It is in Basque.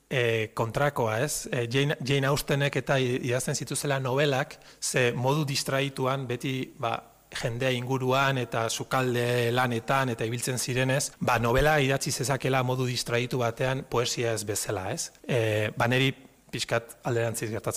kontrakoa, ez? Jane Austenek eta idazten zituzela novelak, ze modu distraituan beti, jendea inguruan eta sukalde lanetan eta ibiltzen zirenez, novela idatzi zezakela modu distraitu batean poesia ez bezala, ez? Neri pixkat alderantziz gertatzen